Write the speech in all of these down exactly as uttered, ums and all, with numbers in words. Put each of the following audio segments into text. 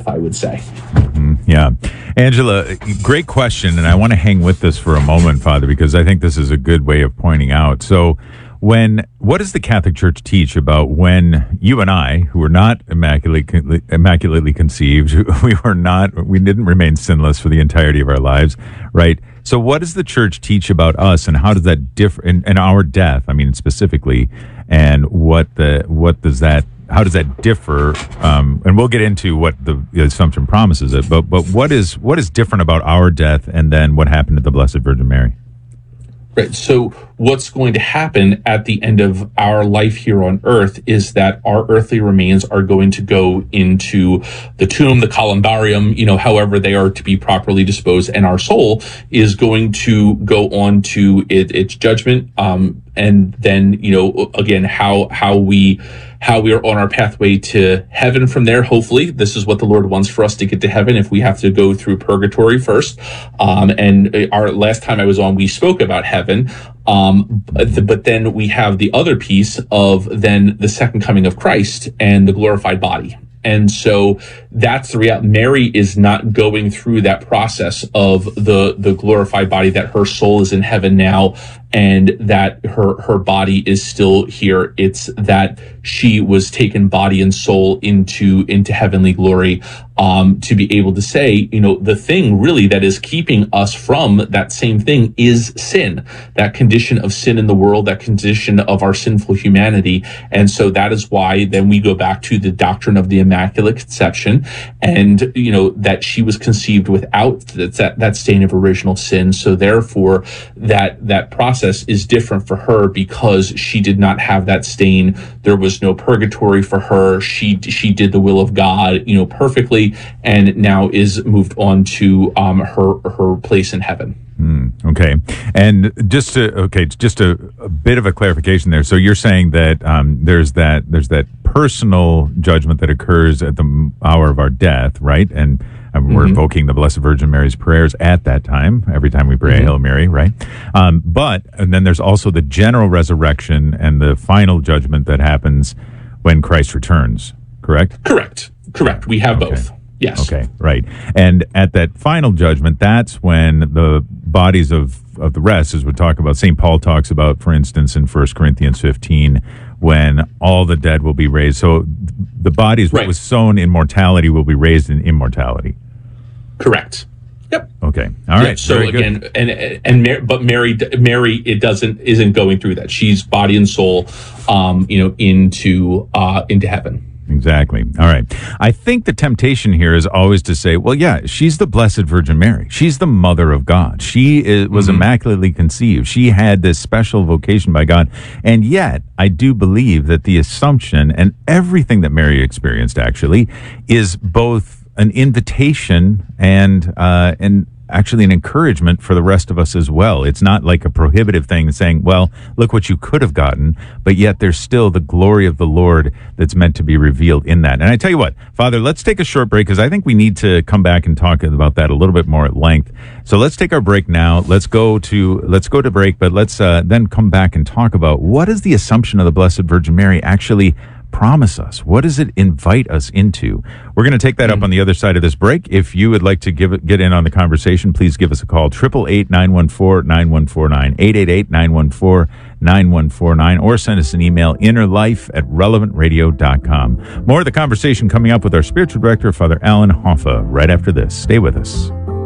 death, I would say. Mm, yeah. Angela, great question. And I want to hang with this for a moment, Father, because I think this is a good way of pointing out. So when, what does the Catholic Church teach about when you and I, who were not immaculately, immaculately conceived, we were not, we didn't remain sinless for the entirety of our lives, right? So what does the Church teach about us, and how does that differ in, in our death? I mean, specifically, and what the, what does that, how does that differ? Um, and we'll get into what the, the Assumption promises it, but, but what is, what is different about our death and then what happened to the Blessed Virgin Mary? Right. So what's going to happen at the end of our life here on earth is that our earthly remains are going to go into the tomb, the columbarium, you know, however they are to be properly disposed. And our soul is going to go on to it, its judgment. Um, and then, you know, again, how, how we, how we are on our pathway to heaven from there. Hopefully, this is what the Lord wants for us, to get to heaven if we have to go through purgatory first. Um, and our last time I was on, we spoke about heaven. Um, but, but then we have the other piece of then the second coming of Christ and the glorified body. And so that's the reality. Mary is not going through that process of the, the glorified body, that her soul is in heaven now and that her, her body is still here. It's that she was taken body and soul into, into heavenly glory, um, to be able to say, you know, the thing really that is keeping us from that same thing is sin, that condition of sin in the world, that condition of our sinful humanity. And so that is why then we go back to the doctrine of the Immaculate Conception, and, you know, that she was conceived without that, that stain of original sin. So therefore that, that process is different for her because she did not have that stain. There was no purgatory for her. She, she did the will of God, you know, perfectly, and now is moved on to, um, her, her place in heaven. Mm, okay. And just to, okay, just a, a bit of a clarification there. So you're saying that, um, there's that, there's that personal judgment that occurs at the hour of our death, right? And um, we're mm-hmm. invoking the Blessed Virgin Mary's prayers at that time, every time we pray mm-hmm. Hail Mary, right? Um, but, and then there's also the general resurrection and the final judgment that happens when Christ returns, correct? Correct. Correct. We have okay. both. Yes. Okay, right. And at that final judgment, that's when the bodies of, of the rest, as we talk about, Saint Paul talks about, for instance, in First Corinthians fifteen, when all the dead will be raised. So the bodies, right. what was sown in mortality will be raised in immortality. Correct. Yep. Okay. All right. Yep. So Very again, good. and and Mary, but Mary, Mary, it doesn't isn't going through that. She's body and soul, um, you know, into uh, into heaven. Exactly. All right. I think the temptation here is always to say, well, yeah, she's the Blessed Virgin Mary. She's the Mother of God. She is, was mm-hmm. immaculately conceived. She had this special vocation by God. And yet, I do believe that the Assumption and everything that Mary experienced actually is both an invitation and uh, and actually an encouragement for the rest of us as well. It's not like a prohibitive thing saying, well, look what you could have gotten, but yet there's still the glory of the Lord that's meant to be revealed in that. And I tell you what, Father, let's take a short break because I think we need to come back and talk about that a little bit more at length. So let's take our break now. Let's go to, let's go to break, but let's uh, then come back and talk about what is the Assumption of the Blessed Virgin Mary actually promise us? What does it invite us into? We're going to take that up on the other side of this break. If you would like to give it, get in on the conversation, please give us a call, eight eight eight, nine one four, nine one four nine, eight eight eight, nine one four, nine one four nine, or send us an email, innerlife at relevant radio dot com. More of the conversation coming up with our spiritual director, Father Alan Hoffa, right after this. Stay with us.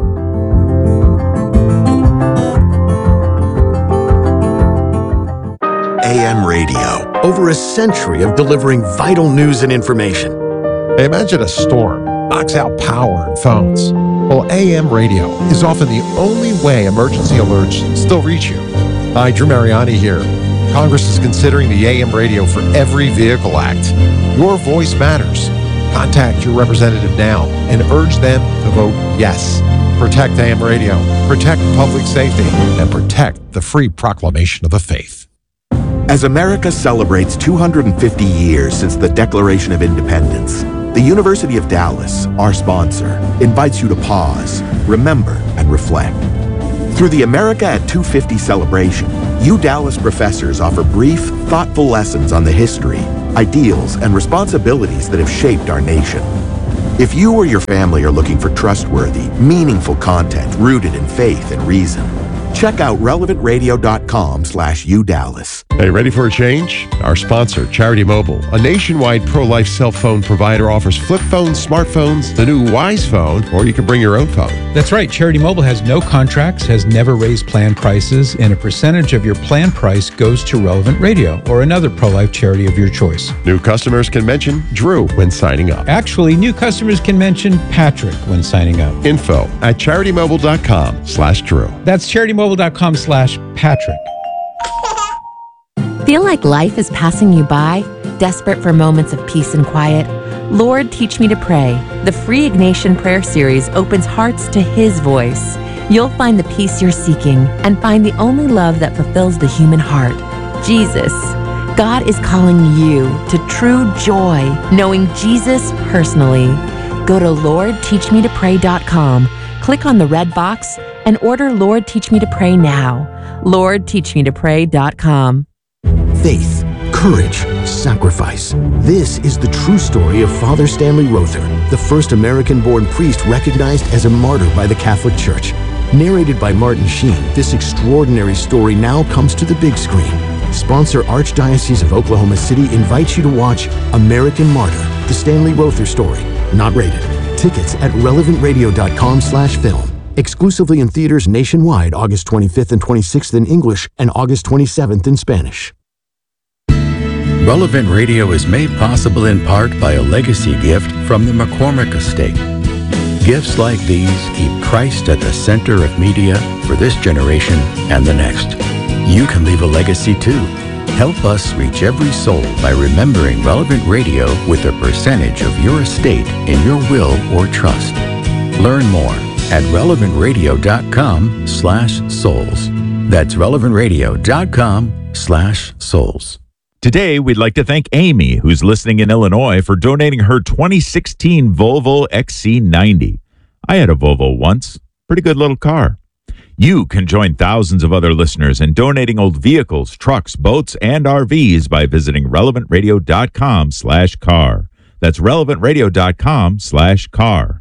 A M radio, over a century of delivering vital news and information. Imagine a storm knocks out power and phones. Well, A M radio is often the only way emergency alerts still reach you. Hi, Drew Mariani here. Congress is considering the A M radio for Every Vehicle Act. Your voice matters. Contact your representative now and urge them to vote yes. Protect A M radio, protect public safety, and protect the free proclamation of the faith. As America celebrates two hundred fifty years since the Declaration of Independence, the University of Dallas, our sponsor, invites you to pause, remember, and reflect. Through the America at two fifty celebration, U Dallas professors offer brief, thoughtful lessons on the history, ideals, and responsibilities that have shaped our nation. If you or your family are looking for trustworthy, meaningful content rooted in faith and reason, check out relevant radio dot com slash u dallas. Hey, ready for a change? Our sponsor, Charity Mobile, a nationwide pro-life cell phone provider, offers flip phones, smartphones, the new Wise Phone, or you can bring your own phone. That's right. Charity Mobile has no contracts, has never raised plan prices, and a percentage of your plan price goes to Relevant Radio or another pro-life charity of your choice. New customers can mention Drew when signing up. Actually, new customers can mention Patrick when signing up. Info at charity mobile dot com slash Drew. That's charity mobile dot com slash Patrick. Feel like life is passing you by? Desperate for moments of peace and quiet? Lord, Teach Me to Pray. The free Ignatian prayer series opens hearts to His voice. You'll find the peace you're seeking and find the only love that fulfills the human heart, Jesus. God is calling you to true joy, knowing Jesus personally. Go to lord teach me to pray dot com, click on the red box, and order Lord Teach Me to Pray now. lord teach me to pray dot com. Faith, courage, sacrifice. This is the true story of Father Stanley Rother, the first American-born priest recognized as a martyr by the Catholic Church. Narrated by Martin Sheen, this extraordinary story now comes to the big screen. Sponsor Archdiocese of Oklahoma City invites you to watch American Martyr, the Stanley Rother story. Not rated. Tickets at relevant radio dot com slash film. Exclusively in theaters nationwide August twenty-fifth and twenty-sixth in English and August twenty-seventh in Spanish. Relevant Radio is made possible in part by a legacy gift from the McCormick Estate. Gifts like these keep Christ at the center of media for this generation and the next. You can leave a legacy too. Help us reach every soul by remembering Relevant Radio with a percentage of your estate in your will or trust. Learn more at relevant radio dot com slash souls. That's relevant radio dot com slash souls. Today, we'd like to thank Amy, who's listening in Illinois, for donating her twenty sixteen Volvo X C ninety. I had a Volvo once. Pretty good little car. You can join thousands of other listeners in donating old vehicles, trucks, boats, and R Vs by visiting relevant radio dot com slash car. That's relevant radio dot com slash car.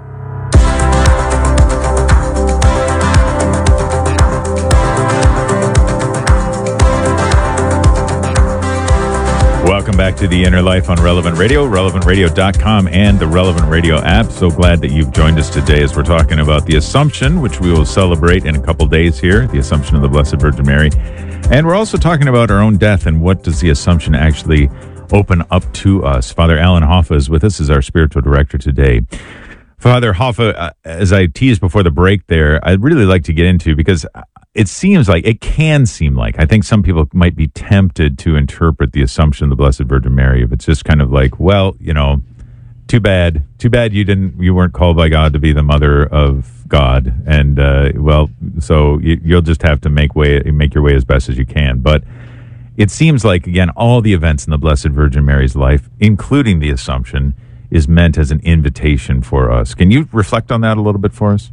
Welcome back to The Inner Life on Relevant Radio, relevant radio dot com, and the Relevant Radio app. So glad that you've joined us today as we're talking about the Assumption, which we will celebrate in a couple days here, the Assumption of the Blessed Virgin Mary. And we're also talking about our own death and what does the Assumption actually open up to us. Father Alan Hoffa is with us as our spiritual director today. Father Hoffa, uh, as I teased before the break there, I'd really like to get into, because it seems like, it can seem like, I think some people might be tempted to interpret the Assumption of the Blessed Virgin Mary if it's just kind of like, well, you know, too bad, too bad you didn't, you weren't called by God to be the mother of God, and uh, well, so you, you'll just have to make way, make your way as best as you can. But it seems like, again, all the events in the Blessed Virgin Mary's life, including the Assumption, is meant as an invitation for us. Can you reflect on that a little bit for us?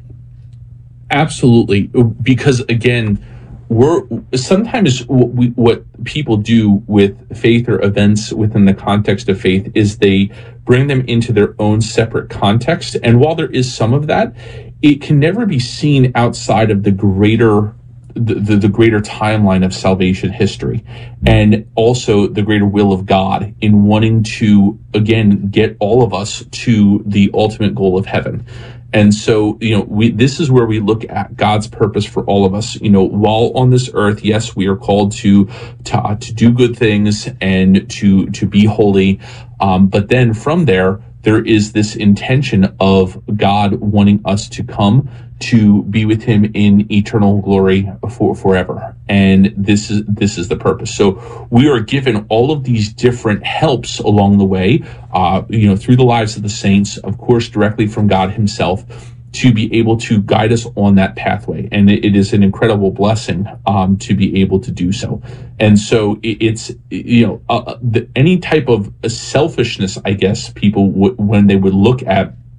Absolutely, because again, we're sometimes what, we, what people do with faith or events within the context of faith is they bring them into their own separate context. And while there is some of that, it can never be seen outside of the greater the, the, the greater timeline of salvation history, and also the greater will of God in wanting to, again, get all of us to the ultimate goal of heaven. And so, you know, we, this is where we look at God's purpose for all of us. You know, while on this earth, yes, we are called to, to, uh, to do good things and to, to be holy. Um, but then from there, there is this intention of God wanting us to come to be with him in eternal glory for forever. And this is this is the purpose. So we are given all of these different helps along the way, uh, you know, through the lives of the saints, of course, directly from God himself, to be able to guide us on that pathway. And it, it is an incredible blessing um, to be able to do so. And so it, it's, you know, uh, the, any type of selfishness, I guess, people would, when they would look at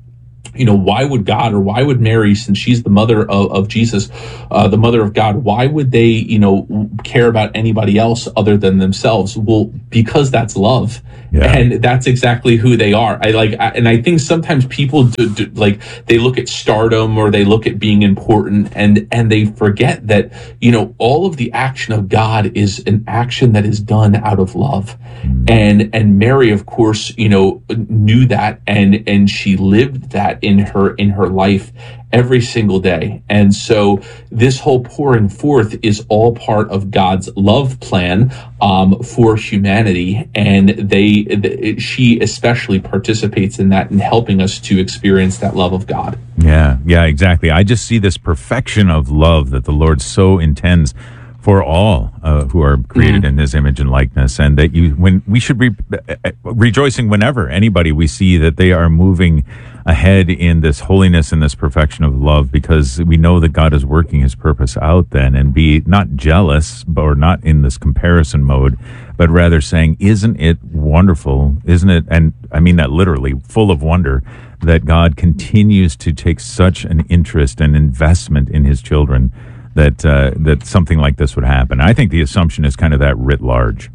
you know, why would God, or why would Mary, since she's the mother of, of Jesus, uh, the mother of God, why would they, you know, care about anybody else other than themselves? Well, because that's love. Yeah. And that's exactly who they are. I like, I, and I think sometimes people do, do, like, they look at stardom or they look at being important, and, and they forget that, you know, all of the action of God is an action that is done out of love. And, and Mary, of course, you know, knew that, and, and she lived that in her, in her life every single day. And so this whole pouring forth is all part of God's love plan um, for humanity. And they, th- she especially participates in that, in helping us to experience that love of God. Yeah, yeah, exactly. I just see this perfection of love that the Lord so intends for all uh, who are created mm-hmm. in His image and likeness, and that you, when we should be uh, rejoicing whenever anybody we see that they are moving ahead in this holiness and this perfection of love, because we know that God is working His purpose out then, and be not jealous or not in this comparison mode, but rather saying, isn't it wonderful? Isn't it? And I mean that literally, full of wonder, that God continues to take such an interest and investment in His children, that uh, that something like this would happen. I think the assumption is kind of that writ large.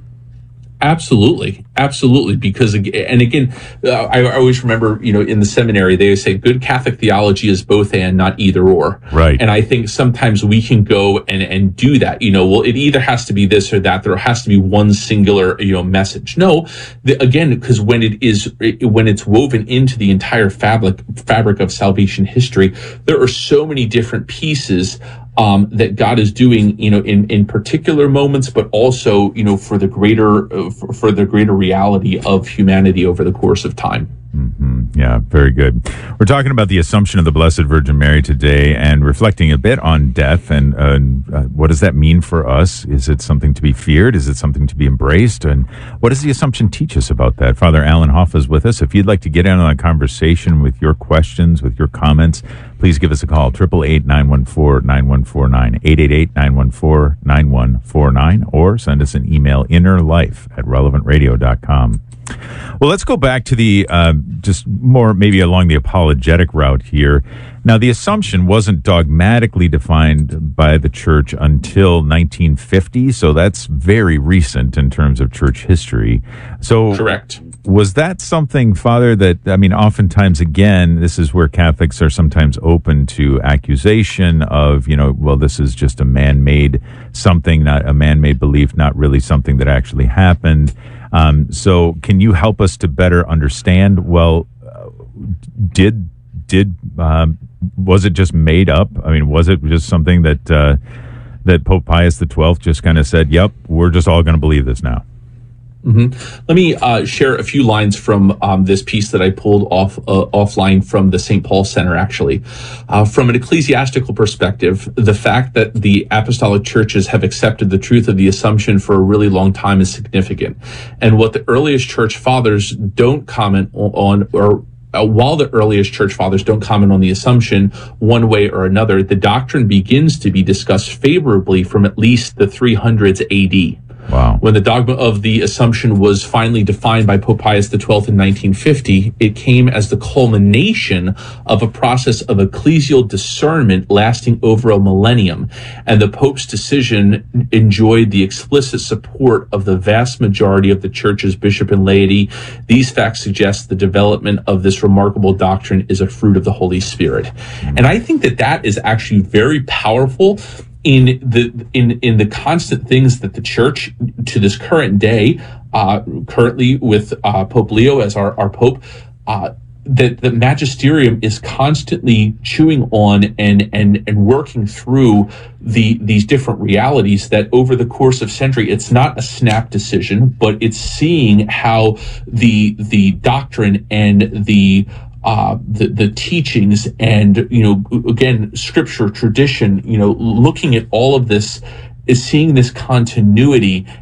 Absolutely, absolutely. Because, and again, uh, I, I always remember, you know, in the seminary, they say good Catholic theology is both and, not either or. Right. And I think sometimes we can go and, and do that. You know, well, it either has to be this or that. There has to be one singular, you know, message. No, the, again, because when it is, when it's woven into the entire fabric, fabric of salvation history, there are so many different pieces Um, that God is doing, you know, in, in particular moments, but also, you know, for the greater, uh, for, for the greater reality of humanity over the course of time. Mm-hmm. Yeah, very good. We're talking about the Assumption of the Blessed Virgin Mary today, and reflecting a bit on death, and uh, uh, what does that mean for us? Is it something to be feared? Is it something to be embraced? And what does the Assumption teach us about that? Father Alan Hoff is with us. If you'd like to get in on a conversation with your questions, with your comments, please give us a call, eight eight eight, nine one four, nine one four nine, eight eight eight, nine one four, nine one four nine, or send us an email, innerlife at relevant radio dot com. Well, let's go back to the, uh, just more maybe along the apologetic route here. Now, the Assumption wasn't dogmatically defined by the Church until nineteen fifty, so that's very recent in terms of Church history. So, correct. Was that something, Father, that, I mean, oftentimes, again, this is where Catholics are sometimes open to accusation of, you know, well, this is just a man-made something, not a man-made belief, not really something that actually happened. Um, so can you help us to better understand, well, uh, did, did, um, was it just made up? I mean, was it just something that, uh, that Pope Pius the twelfth just kind of said, yep, we're just all going to believe this now? Mm-hmm. Let me uh, share a few lines from um, this piece that I pulled off uh, offline from the Saint Paul Center, actually. Uh, from an ecclesiastical perspective, the fact that the apostolic churches have accepted the truth of the Assumption for a really long time is significant. And what the earliest church fathers don't comment on, or Uh, while the earliest church fathers don't comment on the Assumption one way or another, the doctrine begins to be discussed favorably from at least the three hundreds A D. Wow. When the dogma of the Assumption was finally defined by Pope Pius the twelfth in nineteen fifty, it came as the culmination of a process of ecclesial discernment lasting over a millennium, and the Pope's decision enjoyed the explicit support of the vast majority of the Church's bishop and laity. These facts suggest the development of this remarkable doctrine is a fruit of the Holy Spirit. Mm-hmm. And I think that that is actually very powerful in the in in the constant things that the Church to this current day, uh, currently with uh, Pope Leo as our, our Pope, uh, that the magisterium is constantly chewing on and and and working through the these different realities that over the course of century, it's not a snap decision, but it's seeing how the the doctrine and the Uh, the, the teachings and, you know, again, scripture, tradition, you know, looking at all of this is seeing this continuity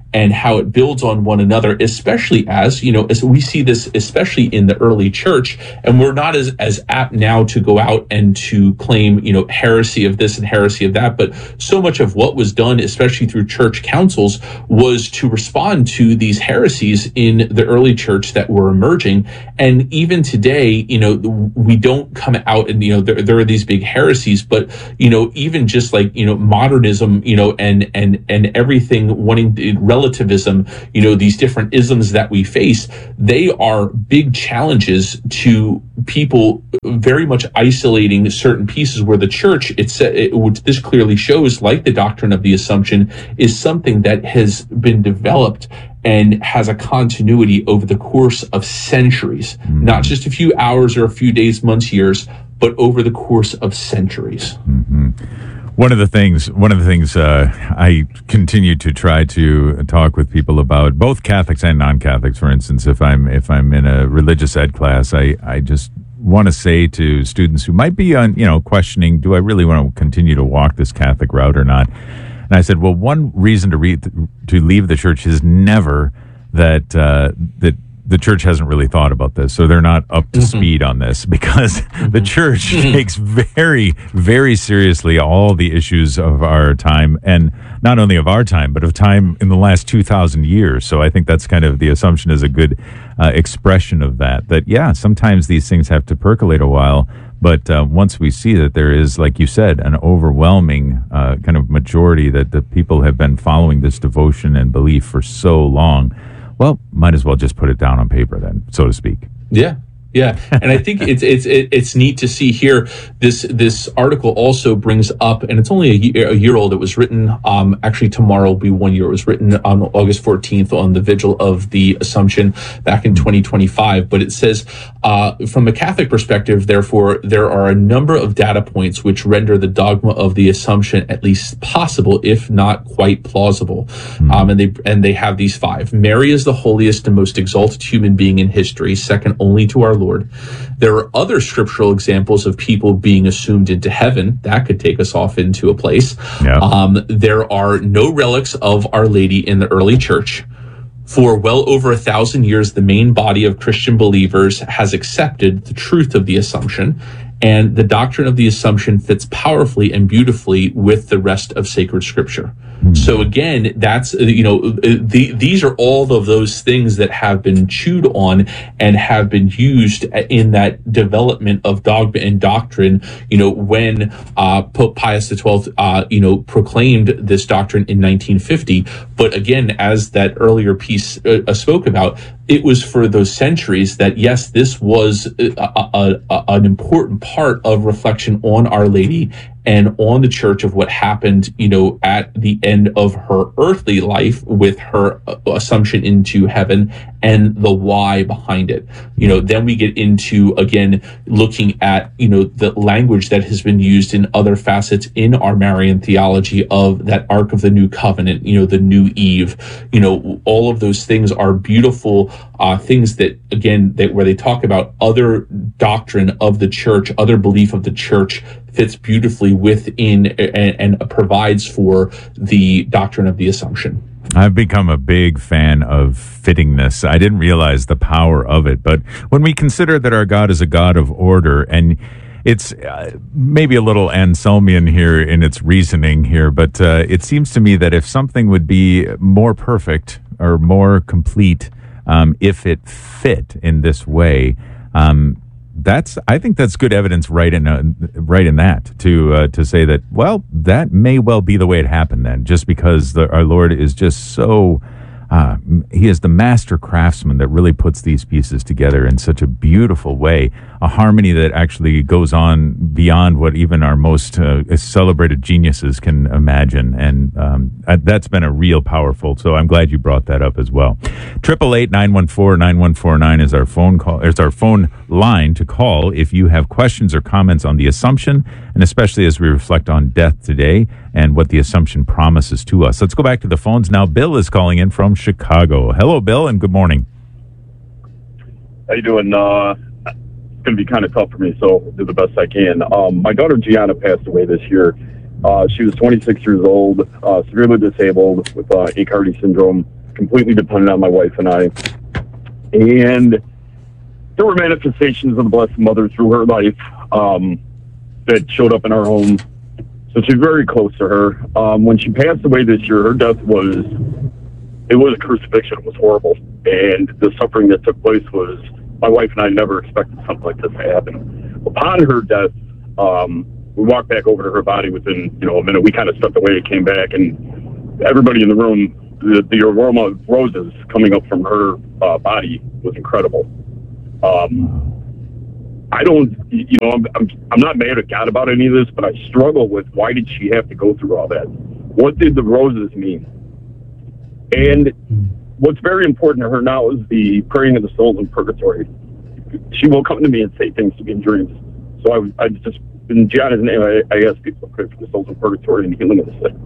and how it builds on one another, especially as, you know, as we see this, especially in the early church, and we're not as, as apt now to go out and to claim, you know, heresy of this and heresy of that, but so much of what was done, especially through church councils, was to respond to these heresies in the early church that were emerging. And even today, you know, we don't come out and, you know, there, there are these big heresies, but, you know, even just like, you know, modernism, you know, and, and, and everything wanting relativism, you know, these different isms that we face, they are big challenges to people very much isolating certain pieces where the church, it's, it, which this clearly shows, like the doctrine of the Assumption, is something that has been developed and has a continuity over the course of centuries, mm-hmm. not just a few hours or a few days, months, years, but over the course of centuries. Mm-hmm. One of the things, one of the things uh, I continue to try to talk with people about, both Catholics and non-Catholics, for instance, if I'm if I'm in a religious ed class, I, I just want to say to students who might be on, you know, questioning, do I really want to continue to walk this Catholic route or not? And I said, well, one reason to read, to leave the church is never that uh, that the church hasn't really thought about this, so they're not up to mm-hmm. speed on this, because mm-hmm. the church mm-hmm. takes very, very seriously all the issues of our time, and not only of our time, but of time in the last two thousand years. So I think that's kind of, the Assumption is a good uh, expression of that, that, yeah, sometimes these things have to percolate a while, but uh, once we see that there is, like you said, an overwhelming uh, kind of majority that the people have been following this devotion and belief for so long, well, might as well just put it down on paper then, so to speak. Yeah. Yeah, and I think it's it's it's neat to see here. This this article also brings up, and it's only a year, a year old. It was written, um, actually tomorrow will be one year. It was written on August fourteenth on the vigil of the Assumption back in twenty twenty-five. But it says, uh, from a Catholic perspective, therefore, there are a number of data points which render the dogma of the Assumption at least possible, if not quite plausible. Mm. Um, and they and they have these five. Mary is the holiest and most exalted human being in history, second only to our Lord. There are other scriptural examples of people being assumed into heaven. That could take us off into a place. Yeah. Um, there are no relics of Our Lady in the early church. For well over a thousand years, the main body of Christian believers has accepted the truth of the Assumption, and the doctrine of the Assumption fits powerfully and beautifully with the rest of sacred scripture. So again, that's, you know, the, these are all of those things that have been chewed on and have been used in that development of dogma and doctrine, you know, when uh, Pope Pius the twelfth, uh, you know, proclaimed this doctrine in nineteen fifty. But again, as that earlier piece uh, spoke about, it was for those centuries that, yes, this was a, a, a, an important part of reflection on Our Lady and on the church, of what happened, you know, at the end of her earthly life with her assumption into heaven and the why behind it. You know, then we get into, again, looking at, you know, the language that has been used in other facets in our Marian theology of that Ark of the New Covenant, you know, the new Eve, you know, all of those things are beautiful uh, things that, again, that where they talk about other doctrine of the church, other belief of the church, fits beautifully within and, and provides for the doctrine of the Assumption. I've become a big fan of fittingness. I didn't realize the power of it, but when we consider that our God is a God of order, and it's uh, maybe a little Anselmian here in its reasoning here, but uh, it seems to me that if something would be more perfect or more complete, um, if it fit in this way, um, That's. I think that's good evidence, right in uh, right in that, to uh, to say that, well, that may well be the way it happened then, just because the, our Lord is just so. Uh, he is the master craftsman that really puts these pieces together in such a beautiful way, a harmony that actually goes on beyond what even our most uh, celebrated geniuses can imagine. And um, that's been a real powerful, so I'm glad you brought that up as well. Triple eight nine one four nine one four nine is our phone call, is our phone line to call if you have questions or comments on the Assumption, and especially as we reflect on death today and what the Assumption promises to us. Let's go back to the phones now. Bill is calling in from Chicago. Hello, Bill, and good morning. How you doing? Uh, it's going to be kind of tough for me, so I'll do the best I can. Um, my daughter Gianna passed away this year. Uh, she was twenty-six years old, uh, severely disabled with uh, Aicardi syndrome. completely dependent on my wife and I. And there were manifestations of the Blessed Mother through her life um, that showed up in our home. So she's very close to her. Um, when she passed away this year, her death was, it was a crucifixion. It was horrible. And the suffering that took place was, my wife and I never expected something like this to happen. Upon her death, um, we walked back over to her body within, you know, a minute. We kind of stepped away, it came back, and everybody in the room, the, the aroma of roses coming up from her uh, body was incredible. Um, I don't, you know, I'm, I'm I'm not mad at God about any of this, but I struggle with why did she have to go through all that? What did the roses mean? And what's very important to her now is the praying of the souls in purgatory. She will come to me and say things to me in dreams. So I, I just, in Gianna's name, I, I ask people to pray for the souls in purgatory and the healing of the sick.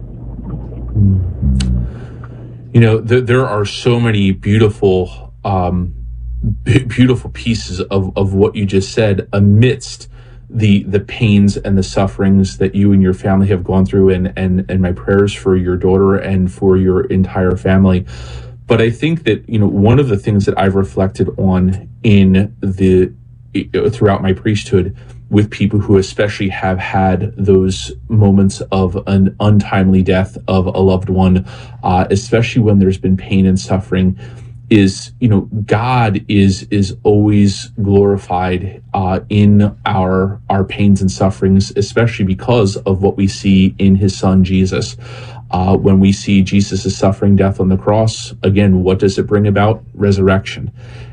You know, th- there are so many beautiful, um, b- beautiful pieces of, of what you just said amidst the the pains and the sufferings that you and your family have gone through, and, and, and my prayers for your daughter and for your entire family. But I think that, you know, one of the things that I've reflected on in the throughout my priesthood with people who especially have had those moments of an untimely death of a loved one, uh, especially when there's been pain and suffering, is, you know, God is is always glorified uh, in our our pains and sufferings, especially because of what we see in his son, Jesus. Uh, when we see Jesus' suffering death on the cross, again, what does it bring about? Resurrection.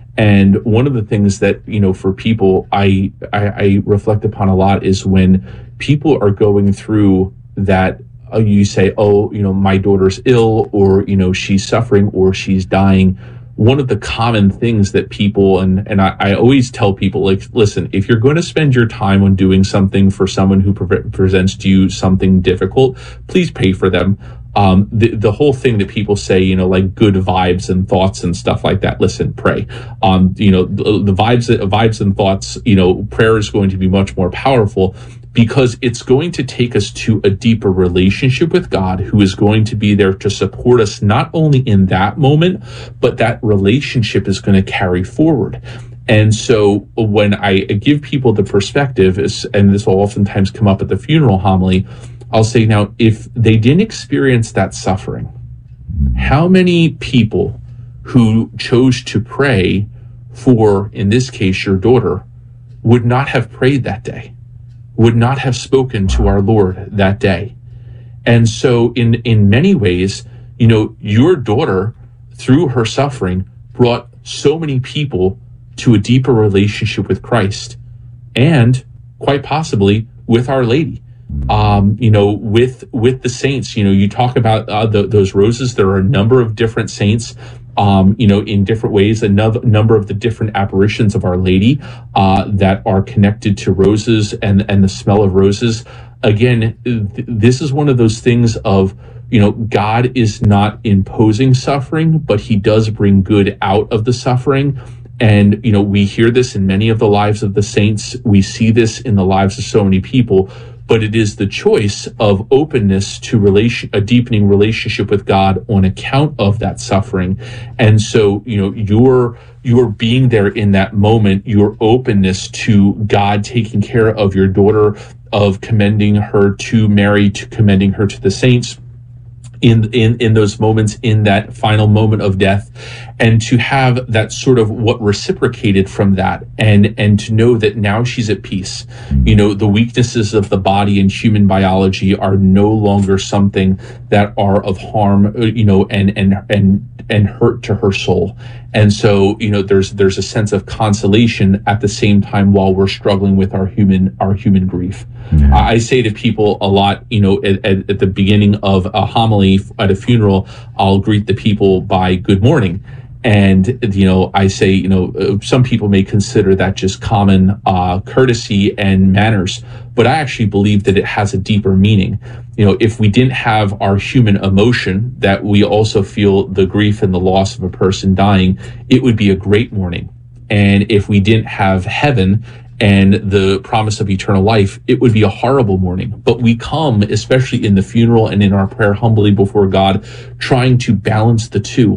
And one of the things that, you know, for people, I, I, I reflect upon a lot is when people are going through that, uh, you say, oh, you know, my daughter's ill, or, you know, she's suffering, or she's dying. One of the common things that people, and, and I, I always tell people, like, listen, if you're going to spend your time on doing something for someone who pre- presents to you something difficult, please pay for them. Um, the, the whole thing that people say, you know, like good vibes and thoughts and stuff like that. Listen, pray. Um, you know, the, the vibes, vibes and thoughts, you know, prayer is going to be much more powerful, because it's going to take us to a deeper relationship with God, who is going to be there to support us, not only in that moment, but that relationship is going to carry forward. And so when I give people the perspective, is, and this will oftentimes come up at the funeral homily, I'll say, now, if they didn't experience that suffering, how many people who chose to pray for, in this case, your daughter, would not have prayed that day, would not have spoken to our Lord that day? And so in, in many ways, you know, your daughter, through her suffering, brought so many people to a deeper relationship with Christ, and quite possibly with Our Lady. Um, you know, with with the saints, you know, you talk about uh, the, those roses. There are a number of different saints, um, you know, in different ways. A no- number of the different apparitions of Our Lady uh, that are connected to roses and and the smell of roses. Again, th- this is one of those things of, you know, God is not imposing suffering, but he does bring good out of the suffering. And, you know, we hear this in many of the lives of the saints. We see this in the lives of so many people. But it is the choice of openness to relation, a deepening relationship with God on account of that suffering. And so, you know, your your being there in that moment, your openness to God taking care of your daughter, of commending her to Mary, to commending her to the saints, in in in those moments, in that final moment of death, and to have that sort of what reciprocated from that, and and to know that now she's at peace. You know, the weaknesses of the body and human biology are no longer something that are of harm, you know, and and and and hurt to her soul. And so, you know, there's there's a sense of consolation at the same time while we're struggling with our human our human grief. Yeah. I say to people a lot, you know, at, at, at the beginning of a homily at a funeral, I'll greet the people by good morning. And, you know, I say, you know, some people may consider that just common uh, courtesy and manners, but I actually believe that it has a deeper meaning. You know, if we didn't have our human emotion, that we also feel the grief and the loss of a person dying, it would be a great mourning. And if we didn't have heaven and the promise of eternal life, it would be a horrible mourning. But we come, especially in the funeral and in our prayer, humbly before God, trying to balance the two.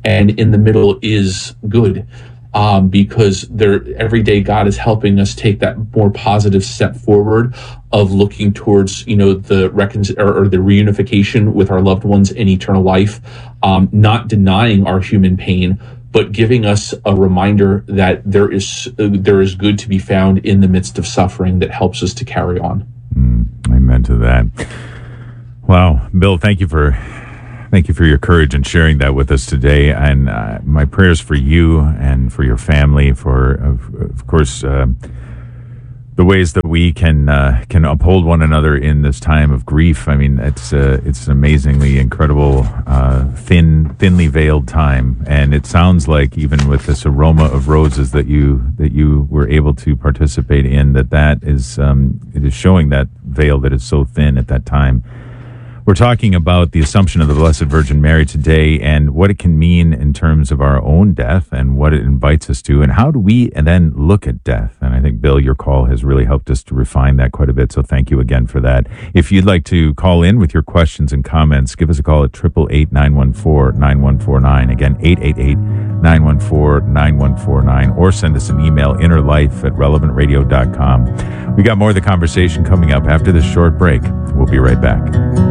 and in the middle is good. Um, because there, every day God is helping us take that more positive step forward of looking towards, you know, the recon- or, or the reunification with our loved ones in eternal life, um, not denying our human pain, but giving us a reminder that there is uh, there is good to be found in the midst of suffering that helps us to carry on. Mm, amen to that. Wow, Bill, thank you for. Thank you for your courage and sharing that with us today. And uh, my prayers for you and for your family, for, of, of course, uh, the ways that we can uh, can uphold one another in this time of grief. I mean, it's uh, it's an amazingly incredible, uh, thin, thinly veiled time. And it sounds like even with this aroma of roses that you that you were able to participate in, that that is um, it is showing that veil that is so thin at that time. We're talking about the Assumption of the Blessed Virgin Mary today and what it can mean in terms of our own death and what it invites us to, and how do we then look at death. And I think, Bill, your call has really helped us to refine that quite a bit, so thank you again for that. If you'd like to call in with your questions and comments, give us a call at eight eight eight, nine one four, nine one four nine. Again, eight eight eight, nine one four, nine one four nine, or send us an email, innerlife at relevant radio dot com. We got more of the conversation coming up after this short break. We'll be right back.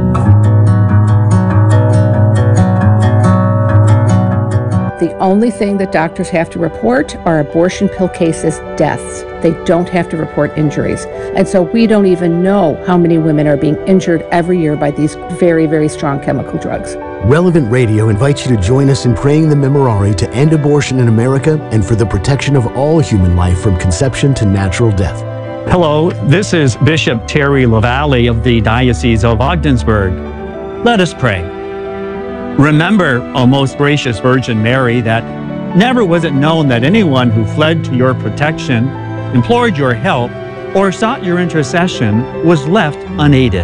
The only thing that doctors have to report are abortion pill cases, deaths. They don't have to report injuries. And so we don't even know how many women are being injured every year by these very, very strong chemical drugs. Relevant Radio invites you to join us in praying the Memorare to end abortion in America and for the protection of all human life from conception to natural death. Hello, this is Bishop Terry LaValle of the Diocese of Ogdensburg. Let us pray. Remember, O most gracious Virgin Mary, that never was it known that anyone who fled to your protection, implored your help, or sought your intercession was left unaided.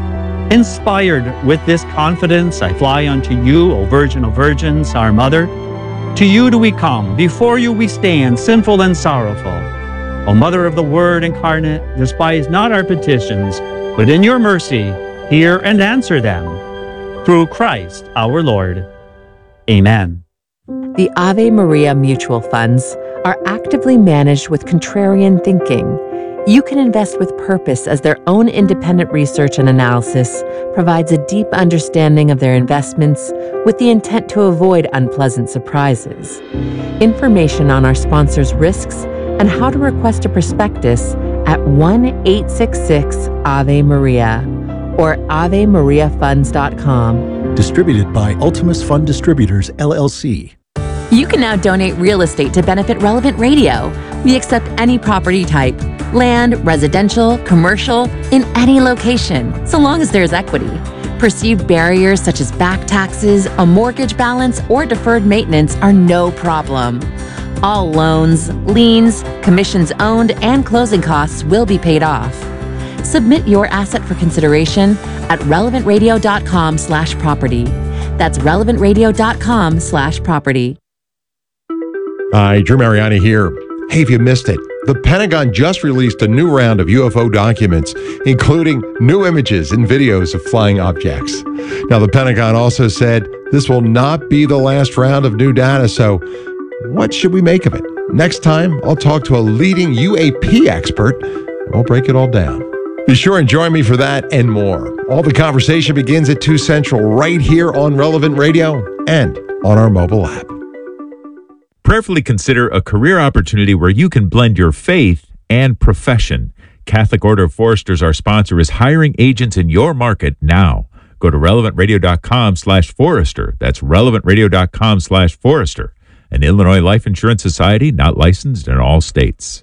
Inspired with this confidence, I fly unto you, O Virgin of Virgins, our Mother. To you do we come, before you we stand, sinful and sorrowful. O Mother of the Word incarnate, despise not our petitions, but in your mercy hear and answer them. Through Christ our Lord. Amen. The Ave Maria mutual funds are actively managed with contrarian thinking. You can invest with purpose as their own independent research and analysis provides a deep understanding of their investments with the intent to avoid unpleasant surprises. Information on our sponsors' risks and how to request a prospectus at one eight six six Ave Maria. Or ave maria funds dot com. Distributed by Ultimus Fund Distributors, L L C. You can now donate real estate to benefit Relevant Radio. We accept any property type, land, residential, commercial, in any location, so long as there's equity. Perceived barriers such as back taxes, a mortgage balance, or deferred maintenance are no problem. All loans, liens, commissions owned, and closing costs will be paid off. Submit your asset for consideration at relevant radio dot com slash property. That's relevant radio dot com slash property. Hi, Drew Mariani here. Hey, if you missed it, the Pentagon just released a new round of U F O documents, including new images and videos of flying objects. Now, the Pentagon also said this will not be the last round of new data, so what should we make of it? Next time, I'll talk to a leading U A P expert, and we'll break it all down. Be sure and join me for that and more. All the conversation begins at two Central right here on Relevant Radio and on our mobile app. Prayerfully consider a career opportunity where you can blend your faith and profession. Catholic Order of Foresters, our sponsor, is hiring agents in your market now. Go to relevant radio dot com slash forester. That's relevant radio dot com slash forester. An Illinois Life Insurance Society not licensed in all states.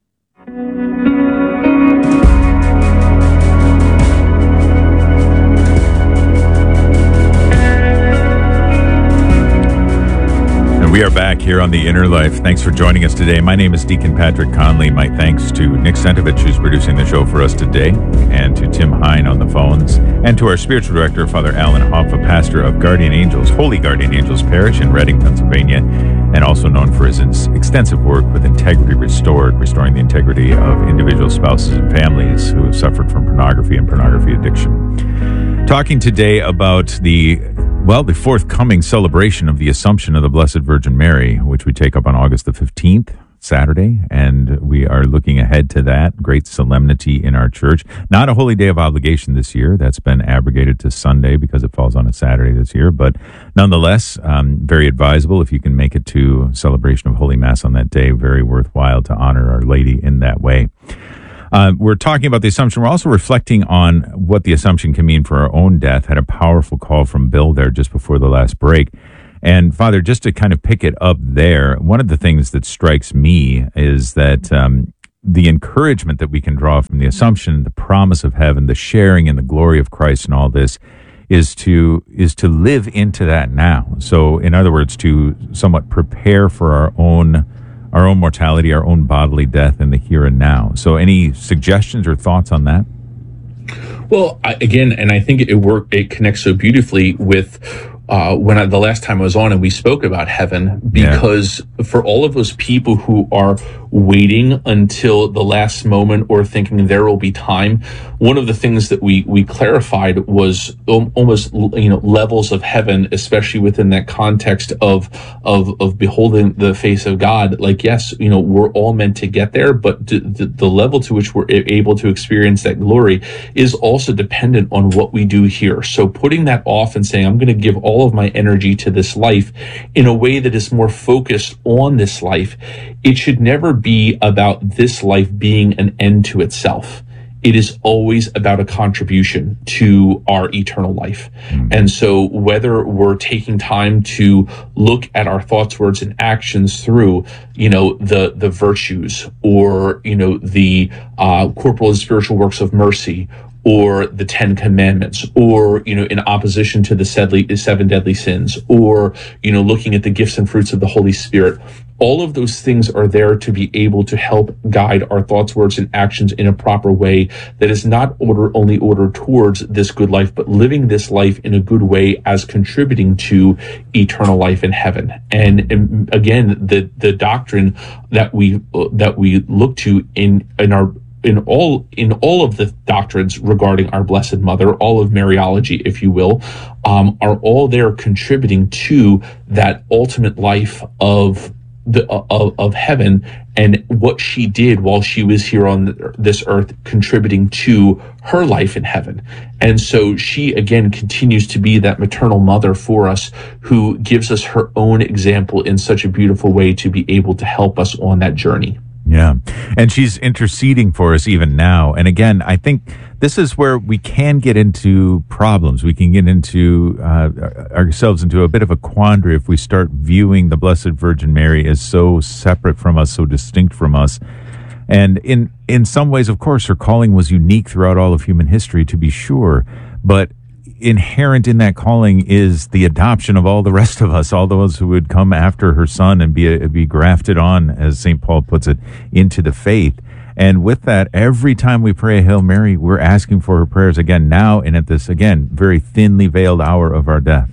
We are back here on The Inner Life. Thanks for joining us today. My name is Deacon Patrick Conley. My thanks to Nick Sentovich, who's producing the show for us today, and to Tim Hine on the phones, and to our spiritual director, Father Alan Hoffa, pastor of Guardian Angels, Holy Guardian Angels Parish in Reading, Pennsylvania, and also known for his extensive work with Integrity Restored, restoring the integrity of individuals those spouses and families who have suffered from pornography and pornography addiction. Talking today about the, well, the forthcoming celebration of the Assumption of the Blessed Virgin Mary, which we take up on August the fifteenth. Saturday, and we are looking ahead to that great solemnity in our church. Not a holy day of obligation this year. That's been abrogated to Sunday because it falls on a Saturday this year, but nonetheless, um, very advisable if you can make it to celebration of Holy Mass on that day. Very worthwhile to honor Our Lady in that way. Uh, we're talking about the Assumption. We're also reflecting on what the Assumption can mean for our own death. Had a powerful call from Bill there just before the last break. And Father, just to kind of pick it up there, one of the things that strikes me is that um, the encouragement that we can draw from the Assumption, the promise of heaven, the sharing in the glory of Christ and all this is to is to live into that now. So in other words, to somewhat prepare for our own our own mortality, our own bodily death in the here and now. So any suggestions or thoughts on that? Well, I, again, and I think it work it connects so beautifully with Uh, when I, the last time I was on and we spoke about heaven, because yeah. for all of those people who are waiting until the last moment or thinking there will be time, one of the things that we we clarified was almost, you know, levels of heaven, especially within that context of of of beholding the face of God. Like, yes, you know, we're all meant to get there, but the, the, the level to which we're able to experience that glory is also dependent on what we do here. So putting that off and saying, I'm going to give all of my energy to this life in a way that is more focused on this life, it should never be about this life being an end to itself. It is always about a contribution to our eternal life. Mm. And so whether we're taking time to look at our thoughts, words, and actions through, you know, the, the virtues or, you know, the uh, corporal and spiritual works of mercy, or the Ten Commandments, or, you know, in opposition to the seven deadly sins, or, you know, looking at the gifts and fruits of the Holy Spirit. All of those things are there to be able to help guide our thoughts, words, and actions in a proper way that is not order only ordered towards this good life, but living this life in a good way as contributing to eternal life in heaven. And, and again, the the doctrine that we uh, that we look to in in our in all in all of the doctrines regarding our Blessed Mother, all of Mariology, if you will, um, are all there contributing to that ultimate life of the of, of heaven and what she did while she was here on this earth, contributing to her life in heaven. And so she again continues to be that maternal mother for us, who gives us her own example in such a beautiful way to be able to help us on that journey. Yeah. And she's interceding for us even now. And again, I think this is where we can get into problems. We can get into uh, ourselves into a bit of a quandary if we start viewing the Blessed Virgin Mary as so separate from us, so distinct from us. And in, in some ways, of course, her calling was unique throughout all of human history, to be sure. But inherent in that calling is the adoption of all the rest of us, all those who would come after her son and be be grafted on, as Saint Paul puts it, into the faith. And with that, every time we pray a Hail Mary, we're asking for her prayers again now, and at this, again, very thinly veiled hour of our death.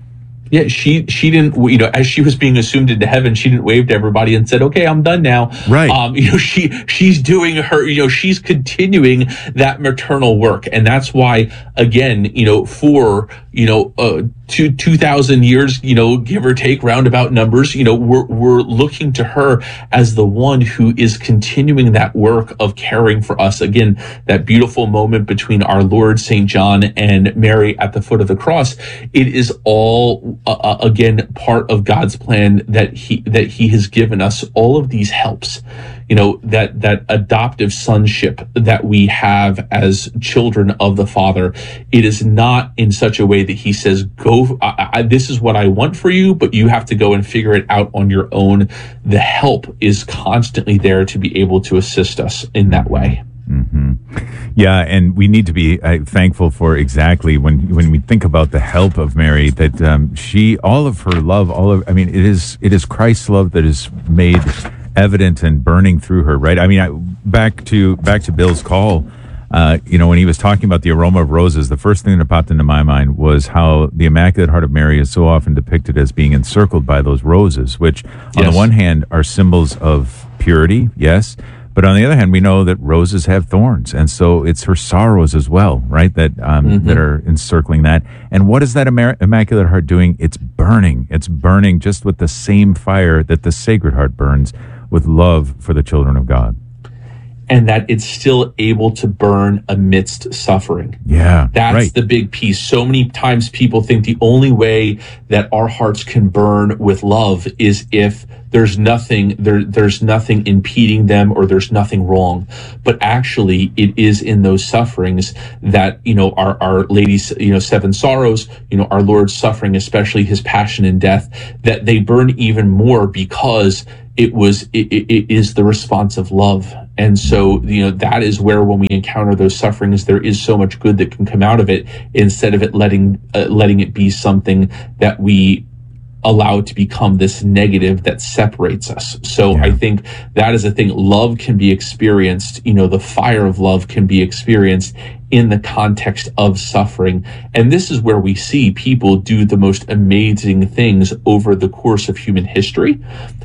Yeah, she she didn't, you know, as she was being assumed into heaven, she didn't wave to everybody and said, okay, I'm done now. Right. Um, you know, she she's doing her, you know, she's continuing that maternal work. And that's why, again, you know, for, you know, uh, two, two thousand years, you know, give or take roundabout numbers, you know, we're, we're looking to her as the one who is continuing that work of caring for us. Again, that beautiful moment between our Lord, Saint John, and Mary at the foot of the cross. It is all, Uh, again, part of God's plan that he that he has given us all of these helps, you know, that that adoptive sonship that we have as children of the Father. It is not in such a way that he says, go, I, I, this is what I want for you, but you have to go and figure it out on your own. The help is constantly there to be able to assist us in that way. Mm-hmm. Yeah, and we need to be uh, thankful for exactly when when we think about the help of Mary, that um, she, all of her love, all of, I mean, it is it is Christ's love that is made evident and burning through her, right? I mean, I, back to back to Bill's call, uh, you know, when he was talking about the aroma of roses, the first thing that popped into my mind was how the Immaculate Heart of Mary is so often depicted as being encircled by those roses, which on yes. the one hand are symbols of purity, yes, But on the other hand, we know that roses have thorns, and so it's her sorrows as well, right? That um, Mm-hmm. that are encircling that. And what is that Immac- Immaculate Heart doing? It's burning. It's burning just with the same fire that the Sacred Heart burns, with love for the children of God. And that it's still able to burn amidst suffering. Yeah, That's right. the big piece. So many times people think the only way that our hearts can burn with love is if there's nothing there there's nothing impeding them, or there's nothing wrong. But actually it is in those sufferings that, you know, our our Lady's, you know, seven sorrows, you know, our Lord's suffering, especially his passion and death, that they burn even more, because it was it, it is the response of love. And so, you know, that is where, when we encounter those sufferings, there is so much good that can come out of it, instead of it letting uh, letting it be something that we allow it to become this negative that separates us. So Yeah. I think that is a thing. Love can be experienced, you know, the fire of love can be experienced in the context of suffering. And this is where we see people do the most amazing things over the course of human history.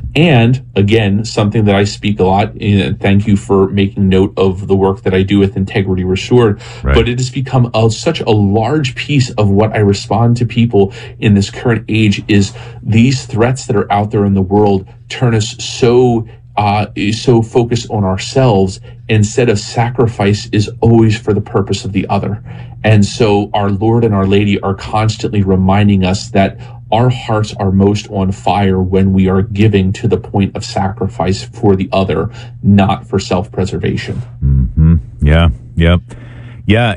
And again, something that I speak a lot, and thank you for making note of the work that I do with Integrity Restored, Right. but it has become a, such a large piece of what I respond to people in this current age is these threats that are out there in the world turn us so uh, so focused on ourselves, instead of sacrifice is always for the purpose of the other. And so our Lord and Our Lady are constantly reminding us that our hearts are most on fire when we are giving to the point of sacrifice for the other, not for self-preservation. Mm-hmm. Yeah, yeah, yeah.